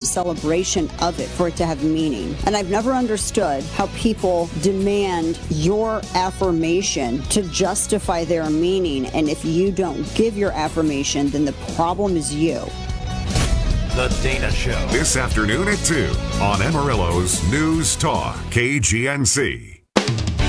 celebration of it for it to have meaning. And I've never understood how people demand your affirmation to justify their meaning. And if you don't give your affirmation, then the problem is you. The Dana Show. This afternoon at 2 on Amarillo's News Talk, KGNC.